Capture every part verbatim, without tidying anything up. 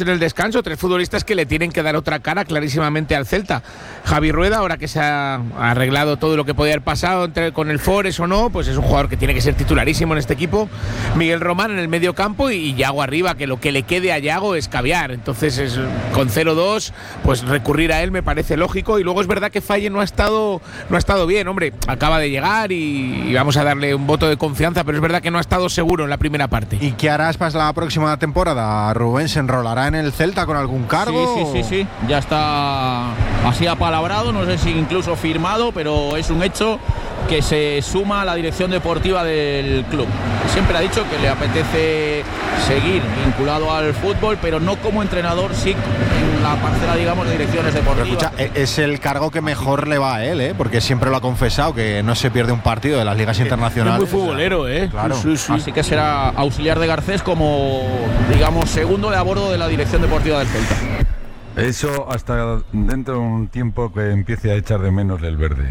en el descanso, tres futbolistas que le tienen que dar otra cara clarísimamente al Celta. Javi Rueda, ahora que se ha arreglado todo lo que podía haber pasado entre, con el Forest o no, pues es un jugador que tiene que ser titularísimo en este equipo. Miguel Román en el medio campo y, y Yago arriba, que lo que le quede a Yago es caviar. Entonces es, con cero dos, pues recurrir a él me parece lógico. Y luego es verdad que Faye no ha estado, no ha estado bien, hombre, acaba de llegar y, y vamos a darle un voto de confianza, pero es verdad que no ha estado seguro en la primera parte. ¿Y qué harás para la próxima temporada? ¿Rubén se enrolará en el Celta con algún cargo? Sí, sí, sí, sí. Ya está así apalabrado, no sé si incluso firmado, pero es un hecho que se suma a la dirección deportiva del club. Siempre ha dicho que le apetece seguir vinculado al fútbol, pero no como entrenador, sí en la parcela, digamos, de direcciones deportivas. Pero escucha, es el cargo que mejor le va a él, ¿eh? Porque siempre lo ha confesado, que no se pierde un partido de las ligas internacionales. Es muy futbolero, ¿eh? Claro. Sí, sí. Así que será auxiliar de Garcés como, digamos, segundo de a bordo de la dirección deportiva del Celta. Eso hasta dentro de un tiempo que empiece a echar de menos el verde.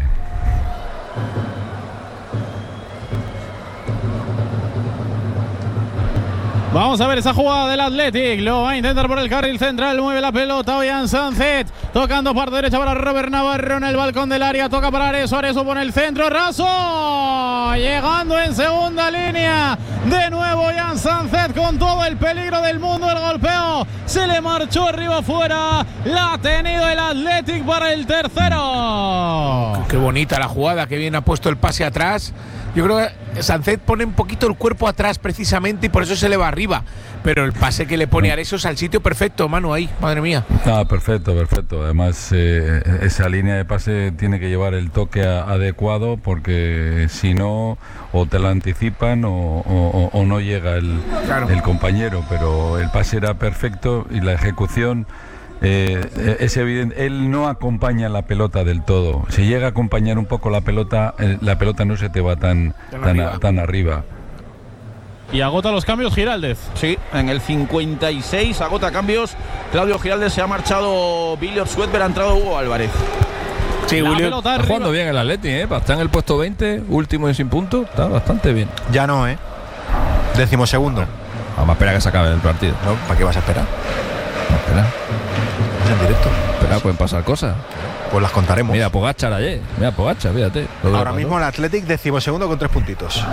Vamos a ver esa jugada del Athletic. Lo va a intentar por el carril central. Mueve la pelota Ollán Sánchez. Tocando parte derecha para Robert Navarro en el balcón del área. Toca para Areso. Areso pone el centro. Raso. Llegando en segunda línea. De nuevo Ollán Sánchez con todo el peligro del mundo. El golpeo se le marchó arriba afuera. La ha tenido el Athletic para el tercero. Qué bonita la jugada. Qué bien ha puesto el pase atrás. Yo creo que Sánchez pone un poquito el cuerpo atrás precisamente y por eso se le va arriba. Pero el pase que le pone a Areso es al sitio perfecto, Manu, ahí, madre mía. Ah, perfecto, perfecto. Además, eh, esa línea de pase tiene que llevar el toque a, adecuado porque si no, o te la anticipan o, o, o no llega el, claro. el compañero. Pero el pase era perfecto y la ejecución... Eh, es evidente, él no acompaña la pelota del todo. Si llega a acompañar un poco la pelota, eh, la pelota no se te va tan, tan, arriba. A, tan arriba. Y agota los cambios Giraldez. Sí, en el cincuenta y seis agota cambios. Claudio Giraldez, se ha marchado Billy Orsuetber, ha entrado Hugo Álvarez. Sí, William está jugando bien el Atleti, ¿eh? Está en el puesto veinte, último y sin punto, está bastante bien. Ya no, ¿eh? Décimo segundo. Vamos a esperar a que se acabe el partido. ¿No? ¿Para qué vas a esperar? No, espera. En directo. Espera, pueden pasar cosas. Pues las contaremos. Mira, Pogačar ayer. Mira, Pogačar, fíjate. Ahora mismo el Athletic decimosegundo con tres puntitos.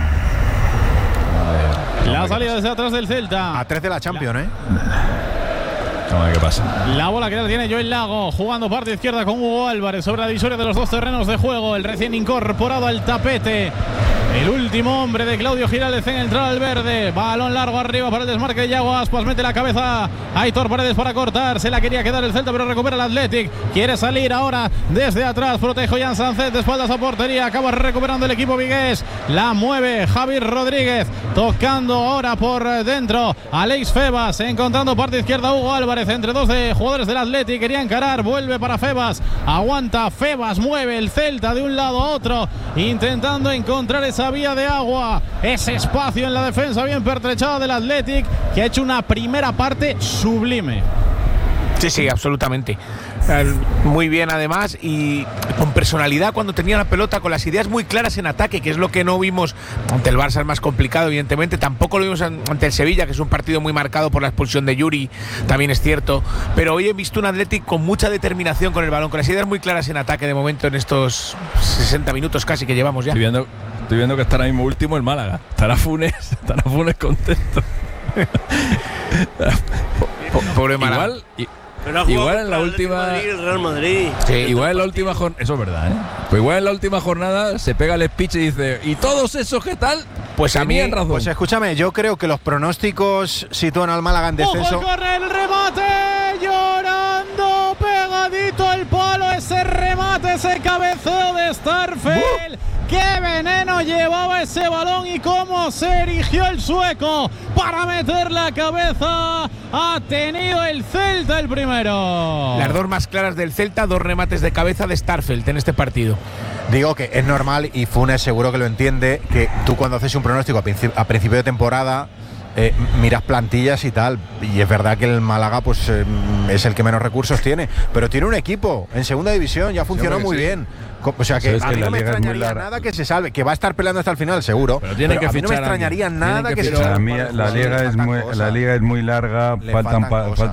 La salida desde atrás del Celta. A tres de la Champions, la... ¿eh? Vamos a ver qué pasa. La bola que la tiene Joel Lago, jugando parte izquierda con Hugo Álvarez sobre la divisoria de los dos terrenos de juego. El recién incorporado al tapete. El último hombre de Claudio Giraldez en entrar al verde. Balón largo arriba para el desmarque de Yago Aspas. Mete la cabeza Aitor Paredes para cortar. Se la quería quedar el Celta, pero recupera el Athletic. Quiere salir ahora desde atrás. Protege Ollán Sánchez de espaldas a portería. Acaba recuperando el equipo vigués. La mueve Javi Rodríguez. Tocando ahora por dentro Alex Febas. Encontrando parte izquierda Hugo Álvarez. Entre dos de jugadores del Athletic. Quería encarar. Vuelve para Febas. Aguanta Febas. Mueve el Celta de un lado a otro. Intentando encontrar esa vía de agua, ese espacio en la defensa bien pertrechada del Athletic, que ha hecho una primera parte sublime. Sí, sí, absolutamente. Muy bien además y con personalidad cuando tenía la pelota, con las ideas muy claras en ataque, que es lo que no vimos ante el Barça, es más complicado evidentemente, tampoco lo vimos ante el Sevilla, que es un partido muy marcado por la expulsión de Yuri, también es cierto, pero hoy he visto un Athletic con mucha determinación con el balón, con las ideas muy claras en ataque de momento en estos sesenta minutos casi que llevamos ya. Estoy viendo, estoy viendo que está ahora mismo último el Málaga, estará Funes, estará Funes contento. Pobre Málaga. Igual, y, igual en la última Madrid, el Real Madrid. Sí, igual en la última jornada, eso es verdad, ¿eh? Pues igual en la última jornada se pega el speech y dice, ¿y todos esos qué tal? Pues a mí, razón. Pues escúchame, yo creo que los pronósticos sitúan al Málaga en descenso. ¡Ojo con el remate! Llorando, pegadito al palo, ese remate, ese cabeceo de Starfelt. ¡Uh! ¡Qué veneno llevaba ese balón y cómo se erigió el sueco para meter la cabeza! Ha tenido el Celta el primero. Las dos más claras del Celta, dos remates de cabeza de Starfelt en este partido. Digo que es normal y Funes seguro que lo entiende, que tú cuando haces un pronóstico a, princip- a principio de temporada eh, miras plantillas y tal, y es verdad que el Málaga pues eh, es el que menos recursos tiene, pero tiene un equipo en segunda división, ya funcionó sí, muy sí. bien. O sea que a mí no me extrañaría nada que se salve, que va a estar peleando hasta el final seguro. Pero tienen que a mí no me extrañaría nada que, que se salve. La liga es muy, la liga es muy larga, faltan, faltan